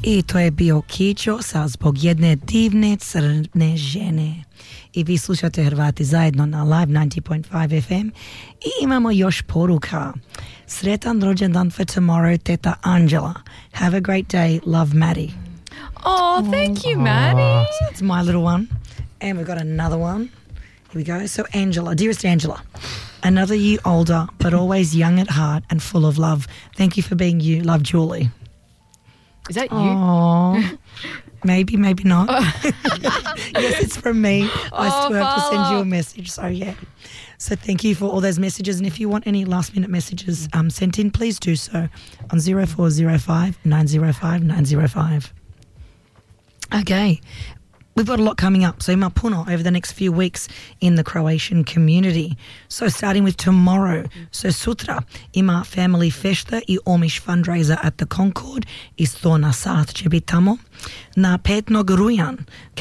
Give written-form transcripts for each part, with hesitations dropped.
I to je bio Kićo sa Zbog jedne divne crne žene. I vi slušate Hrvati zajedno na Live 90.5 FM. I imamo još poruka. Sretan rođendan for tomorrow, teta Angela. Have a great day, love Maddie. Oh, thank you, Maddie. It's my little one. And we've got another one. Here we go. So Angela, dearest Angela, another year older, but always young at heart and full of love. Thank you for being you. Love, Julie. Is that you? Oh, maybe not. Yes, it's from me. I still have to send you a message. So yeah. So thank you for all those messages. And if you want any last minute messages sent in, please do so on 0405 905 905. Okay. We've got a lot coming up. So ima puno over the next few weeks in the Croatian community. So starting with tomorrow. So sutra ima family festa I Omish fundraiser at the Concord. Isto na sat će biti tamo. Na 5. rujan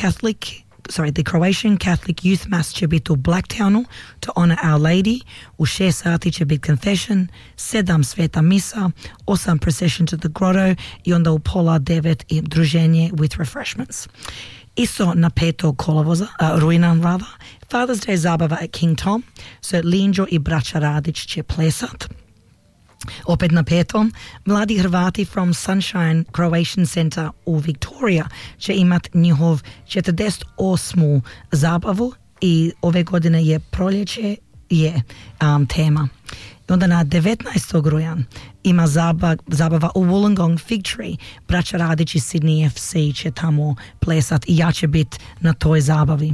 the Croatian Catholic Youth Mass će biti u Blacktownu to honor Our Lady. U 6 sati će biti confession, 7 sveta misa, 8 procession to the grotto I onda u 8:30 I druženje with refreshments. Isto na 5. rujna Father's Day zabava at King Tom, so Linđo I braća Radić će plesat. Opet na 5. Mladi Hrvati from Sunshine Croatian Center u Victoria će imat njihov 48. zabavu I ove godine je proljeće je tema. I onda na 19. rujan ima zabava u Wollongong Fig Tree. Braća Radić I Sydney FC će tamo plesat I ja će biti na toj zabavi.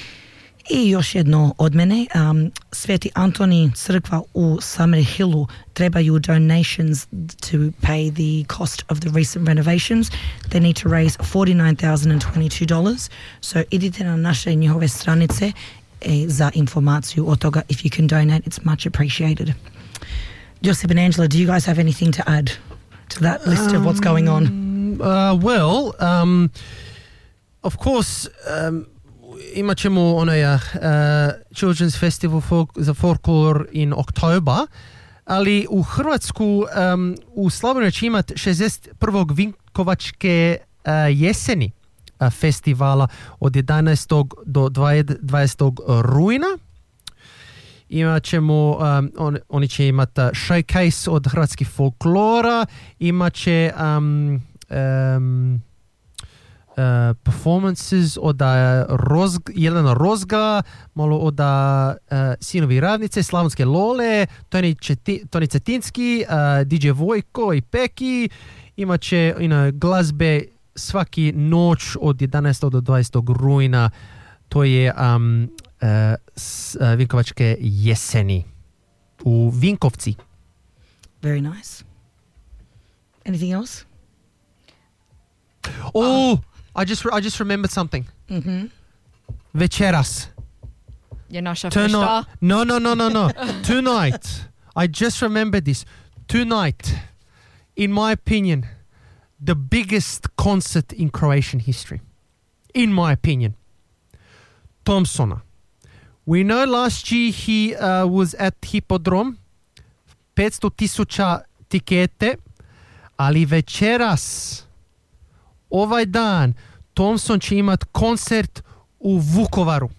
I još jedno od mene, Sveti Antoni crkva u Summerhillu trebaju donations to pay the cost of the recent renovations. They need to raise $49,022. So idite na naše njihove stranice za informaciju od toga. If you can donate, it's much appreciated. Joseph and Angela, do you guys have anything to add to that list of what's going on? Of course, imat ćemo onaj Children's Festival za folklor in October, ali u Hrvatsku u Slavoniji će imat 61. Vinkovačke jeseni festivala od 11. do 20. rujna. Imat ćemo, oni će imat showcase od hrvatskih folklora, imat će performances od Jelena Rozga, malo od Sinovi Ravnice, Slavonske Lole, Toni Cetinski, DJ Vojko I Peki. Imat će glazbe svaki noć od 11. do 20. rujna. To je Vinkovačke jeseni u Vinkovci. Very nice. Anything else? Oh, I just remembered something. Mm-hmm. Večeras. Je naša fešta? No. Tonight. I just remembered this. Tonight, in my opinion, the biggest concert in Croatian history. In my opinion. Thompsona. We know last year he was at Hippodrome. 500,000 tikete. Ali večeras, ovaj dan, Thompson će imat koncert u Vukovaru.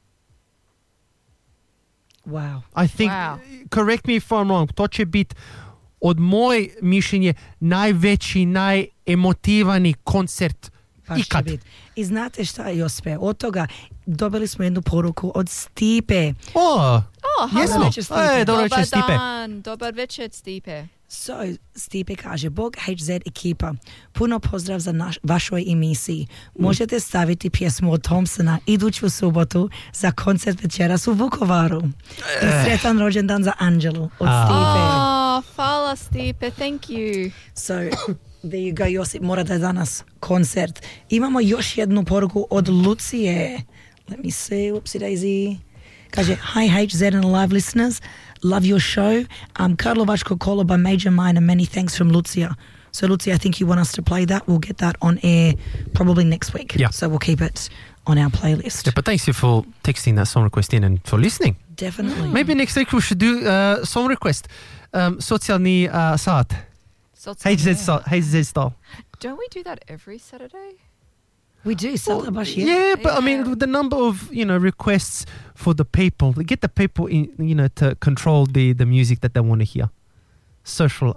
Wow. I think, correct me if I'm wrong, to će biti od moje mišljenje najveći, najemotivani koncert ikad. I znate šta, Jospe, od toga dobili smo jednu poruku od Stipe. Jesmo. Dobar večer, Stipe. Dobar večer, Stipe. So, Stipe kaže, Bog HZ ekipa, puno pozdrav za vašoj emisiji. Možete staviti pjesmu od Thompsona iduću subotu za koncert večeras u Vukovaru. I sretan rođendan za Angelu od Stipe. Hvala Stipe, thank you. So, there you go, Josip, mora da je danas koncert. Imamo još jednu poruku od Lucije. Let me see, whoopsie daisy. Kaže, hi HZ and live listeners, love your show. Karlovačko koloba, major minor, many thanks from Lucia. So Lucia, I think you want us to play that. We'll get that on air probably next week. Yeah. So we'll keep it on our playlist. Yeah, but thanks you for texting that song request in and for listening. Definitely. Maybe next week we should do song request. Socijalni sat. HZ style. Don't we do that every Saturday? We do sell bash, Yeah, but I Yeah. mean, the number of requests for the people, get the people in, to control the music that they want to hear. Socialny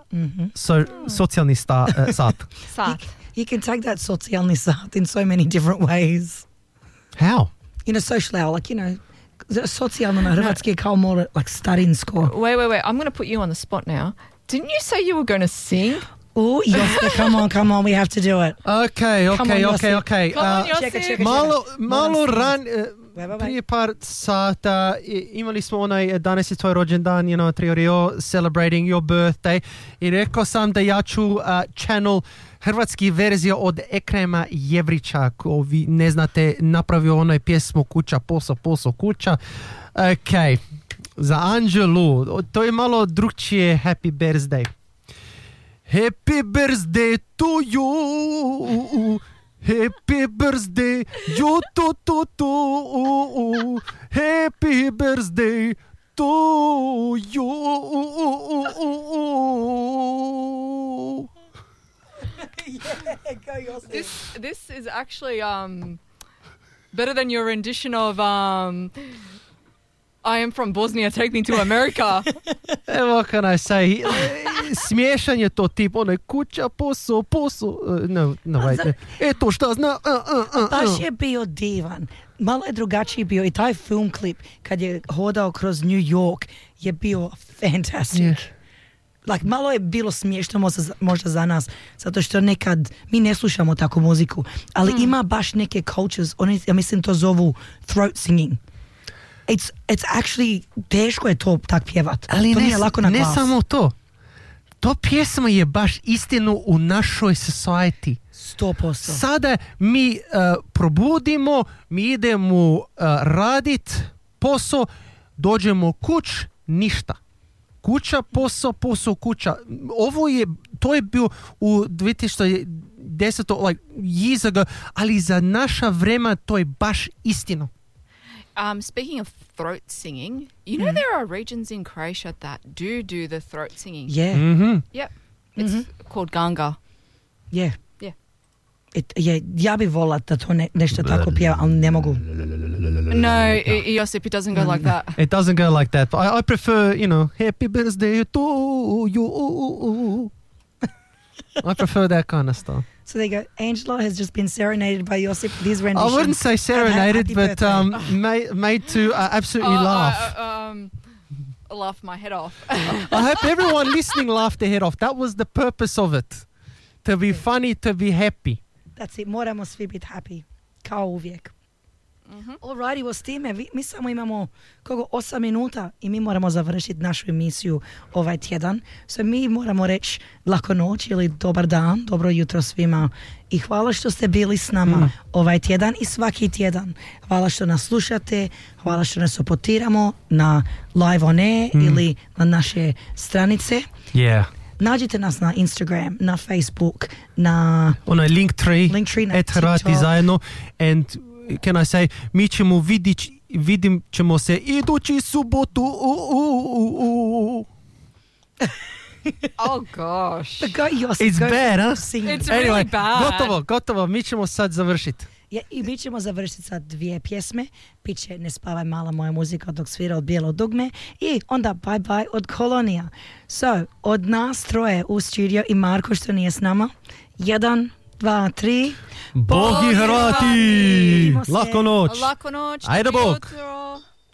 sat. Sat. You can take that socijalni sat in so many different ways. How? Social hour, socijalno na hrvatski je kao more like starinsko. Wait. I'm going to put you on the spot now. Didn't you say you were going to sing? Oh, Josip, come on, we have to do it. Okay. Come on, Josip. Čekaj. Malo Wait. prije par sata imali smo onaj danas je tvoj rođendan, Triorio, celebrating your birthday, i rekao sam da ja ću channel hrvatski verzija od Ekrema Jevrića, ko vi ne znate, napravio onaj pjesmu Kuća, posao, kuća. Ok, za Anđelu, to je malo drugčije Happy Birthday. Happy birthday to you. Happy birthday, you to. Happy birthday to you. Go Josip. This is actually better than your rendition of I am from Bosnia, take me to America. What can I say? Smiješan je to tip, onaj kuća, posao. No, wait. Eto šta zna. Baš je bio divan. Malo je drugačiji bio i taj film klip kad je hodao kroz New York je bio fantastic. Yeah. Malo je bilo smiješno možda za nas, zato što nekad mi ne slušamo takvu muziku, ali ima baš neke cultures, oni, ja mislim to zovu throat singing. It's actually, teško je to tak pjevat. Ali to nije lako na glas. Ne samo to. To pjesma je baš istinu u našoj society. 100%. Sada mi probudimo, mi idemo radit posao, dođemo kuć, ništa. Kuća, posao, kuća. To je bio u 2010, like years ago, ali za naša vremena to je baš istino. Speaking of throat singing, you know there are regions in Croatia that do the throat singing. Yeah. Mm-hmm. Yep. It's called Ganga. Yeah. Yeah. Ja bi volila da to nešto tako pjeva, ali ne mogu. No, Josip, it doesn't go like that. It doesn't go like that. But I prefer, happy birthday to you. I prefer that kind of stuff. So there you go. Angela has just been serenaded by Josip with his rendition. I wouldn't say serenaded, but made to absolutely laugh. Laugh my head off. I hope everyone listening laughed their head off. That was the purpose of it. To be funny, to be happy. That's it. Moramo svi biti happy. Kao uvijek. Alrighty, s time, mi samo imamo 8 minuta i mi moramo završiti našu emisiju ovaj tjedan. So mi moramo reći lako noć ili dobar dan, dobro jutro svima i hvala što ste bili s nama ovaj tjedan i svaki tjedan. Hvala što nas slušate, hvala što nas suportiramo na Live on Air ili na naše stranice. Yeah. Nađite nas na Instagram, na Facebook, na onaj Linktree na Hrvati zajedno, and can I say, mi ćemo vidim ćemo se idući subotu. Oh gosh. But go Josip, It's bad, huh? It's Anyway, really bad. gotovo, mi ćemo sad završiti. I mi ćemo završiti sa 2 pjesme. Piće Ne spavaj mala moja muzika dok svira od Bijelo dugme i onda Bye Bye od Kolonija. So, od nas troje u studio i Marko što nije s nama. 1, 2, 3. Bogi Hrvati! Vidimo se. Lako noć! Lako noć. Ajde dobro Bog! jutro.